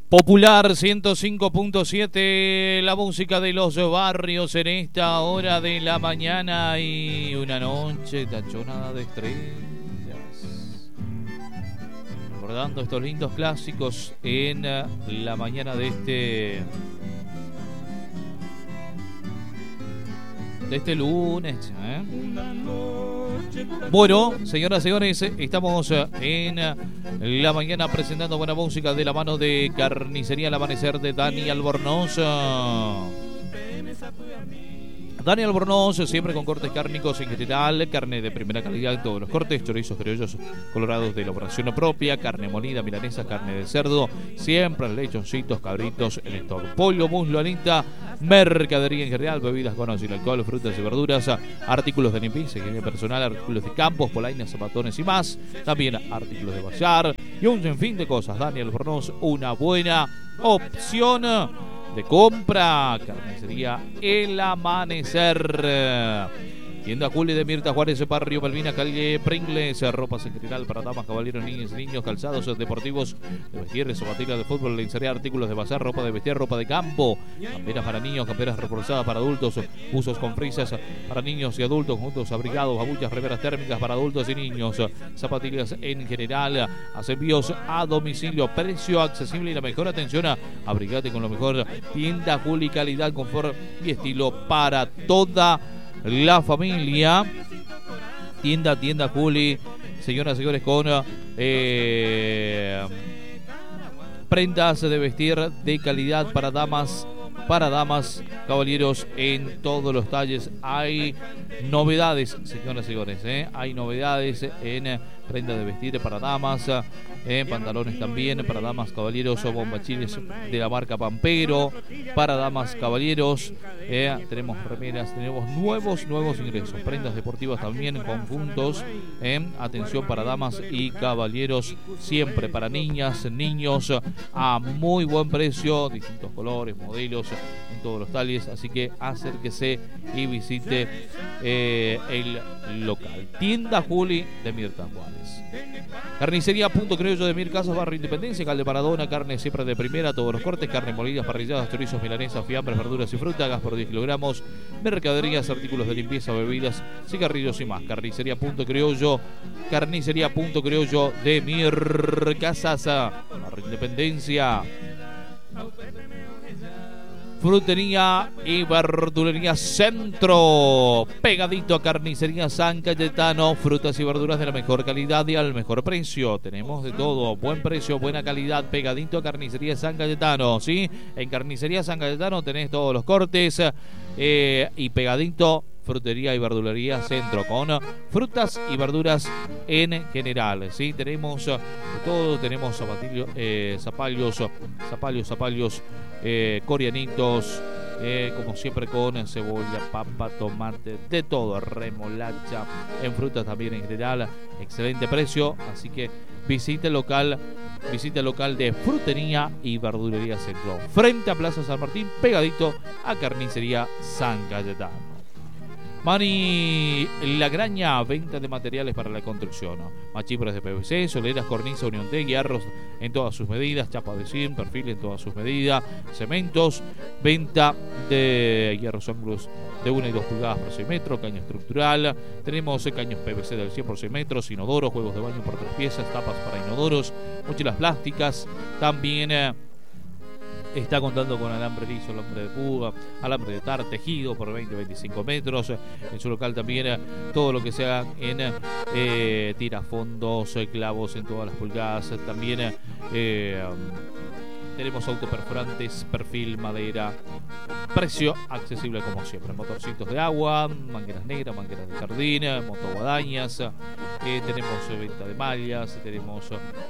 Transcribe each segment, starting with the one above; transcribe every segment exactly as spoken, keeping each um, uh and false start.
Popular ciento cinco punto siete, la música de los barrios en esta hora de la mañana y una noche tachonada de estrellas. Recordando estos lindos clásicos en la mañana de este de este lunes, ¿eh? Bueno, señoras y señores, estamos en la mañana presentando buena música de la mano de Carnicería El Amanecer de Dani Albornoz. Dani Albornoz, siempre con cortes cárnicos en general, carne de primera calidad en todos los cortes, chorizos criollos colorados de elaboración propia, carne molida, milanesa, carne de cerdo, siempre lechoncitos, cabritos en stock, pollo, muslo, anita, mercadería en general, bebidas con sin alcohol, frutas y verduras, artículos de limpieza, higiene personal, artículos de campos, polainas, zapatones y más, también artículos de bazar y un sinfín de cosas. Dani Albornoz, una buena opción de compra. Carnicería El Amanecer. Tienda Juli de Mirta Juárez, Barrio Malvina, calle Pringles, ropas en general para damas, caballeros, niños, niños, calzados deportivos de vestir, zapatillas de fútbol, lencería, artículos de bazar, ropa de vestir, ropa de campo, camperas para niños, camperas reforzadas para adultos, usos con frisas para niños y adultos, juntos, abrigados, babullas, remeras térmicas para adultos y niños, zapatillas en general, hace envíos a domicilio, precio accesible y la mejor atención. Abrigate con lo mejor. Tienda Juli, calidad, confort y estilo para toda la familia. Tienda, tienda Juli, señoras y señores, con eh, prendas de vestir de calidad para damas, para damas, caballeros en todos los talles. Hay novedades, señoras y señores, ¿eh? Hay novedades en prendas de vestir para damas, eh, pantalones también para damas, caballeros o bombachines de la marca Pampero para damas, caballeros. Eh, tenemos remeras, tenemos nuevos, nuevos ingresos, prendas deportivas también, conjuntos, eh, atención para damas y caballeros, siempre para niñas, niños, a muy buen precio, distintos colores, modelos, en todos los talles, así que acérquese y visite eh, el local. Tienda Juli de Mirta Juárez. Carnicería Punto Criollo de Mir Casas, Barrio Independencia, Calde Maradona, carne siempre de primera, todos los cortes, carne molidas, parrilladas, chorizos, milanesas, fiambres, verduras y fruta, gas por diez kilogramos, mercaderías, artículos de limpieza, bebidas, cigarrillos y más. Carnicería Punto Criollo, Carnicería Punto Criollo de Mir Casas, Barrio Independencia. Frutería y verdulería Centro, pegadito a Carnicería San Cayetano, frutas y verduras de la mejor calidad y al mejor precio. Tenemos de todo, buen precio, buena calidad, pegadito a Carnicería San Cayetano, ¿sí? En Carnicería San Cayetano tenés todos los cortes eh, y pegadito Frutería y Verdulería Centro, con frutas y verduras en general, ¿sí? Tenemos de todo, tenemos zapatillos, eh, zapallos, zapallos, zapallos, eh, coreanitos, eh, como siempre con cebolla, papa, tomate, de todo, remolacha, en frutas también en general, excelente precio, así que visite el local, visite el local de Frutería y Verdulería Centro, frente a Plaza San Martín, pegadito a Carnicería San Cayetano. Mani La Graña, venta de materiales para la construcción, machibras de P V C, soleras, cornisa, unión T, hierros en todas sus medidas, chapa de zinc, perfil en todas sus medidas, cementos, venta de hierros ángulos de una y dos pulgadas por seis metros, caño estructural, tenemos caños P V C del cien por seis metros, inodoros, juegos de baño por tres piezas, tapas para inodoros, mochilas plásticas, también eh, está contando con alambre liso, alambre de púa, alambre de tar, tejido por veinte a veinticinco metros. En su local también todo lo que sea en eh, tirafondos, clavos en todas las pulgadas. También eh, tenemos autoperforantes, perfil, madera, precio accesible como siempre. Motorcitos de agua, mangueras negras, mangueras de jardín, motoguadañas. Eh, tenemos venta de mallas, tenemos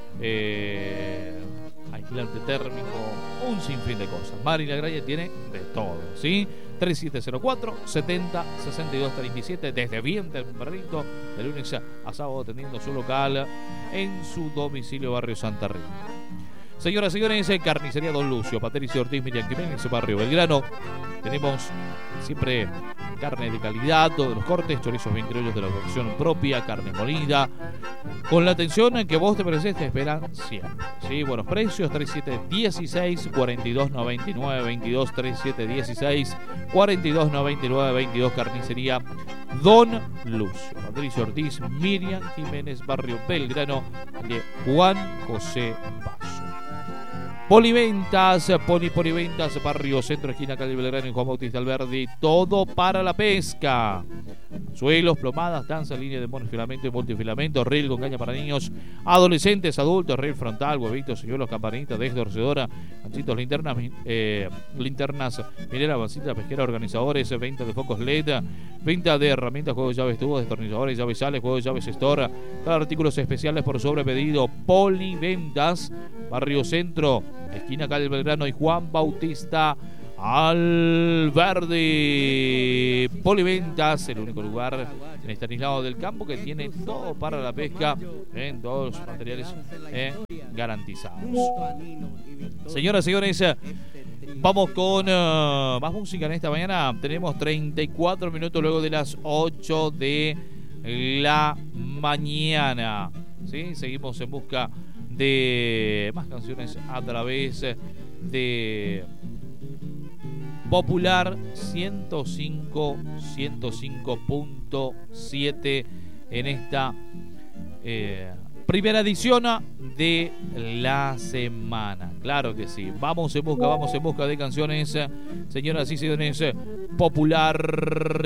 Eh, aislante térmico, un sinfín de cosas. Mari La Graña tiene de todo, ¿sí? tres siete cero cuatro, setenta, sesenta y dos, treinta y siete, desde bien tempranito, de lunes a sábado, atendiendo su local en su domicilio, Barrio Santa Rita. Señoras y señores, Carnicería Don Lucio, Patricio Ortiz, Miriam Jiménez, Barrio Belgrano. Tenemos siempre carne de calidad, todos los cortes, chorizos bien criollos de la producción propia, carne molida, con la atención que vos te mereces, te esperan siempre. ¿Sí? Buenos precios, treinta y siete dieciséis, cuarenta y dos noventa y nueve veintidós, treinta y siete dieciséis, cuarenta y dos noventa y nueve veintidós, carnicería Don Lucio. Patricio Ortiz, Miriam Jiménez, Barrio Belgrano, de Juan José Paso. Poliventas, Poli Poliventas, Barrio Centro, esquina calle Belgrano y Juan Bautista Alberdi, todo para la pesca. Suelos, plomadas, danza, línea de monofilamento y multifilamento, reel con caña para niños, adolescentes, adultos, reel frontal, huevitos, señuelos, campanitas, desdorcedora, ganchitos, linternas, eh, linternas, minera, vasita, pesquera, organizadores, venta de focos L E D, venta de herramientas, juegos de llaves, tubos, destornilladores, llaves sales, juegos de llaves Store, artículos especiales por sobrepedido. Poliventas, Barrio Centro, esquina calle Belgrano y Juan Bautista Alberdi. Poliventas, el único lugar en Estanislao del Campo que tiene todo para la pesca, en todos los materiales eh, garantizados. Señoras y señores, vamos con uh, más música en esta mañana. Tenemos treinta y cuatro minutos luego de las ocho de la mañana. ¿Sí? Seguimos en busca de más canciones a través de Popular ciento cinco punto siete en esta eh, primera edición de la semana. Claro que sí. Vamos en busca, vamos en busca de canciones, señoras y señores. Popular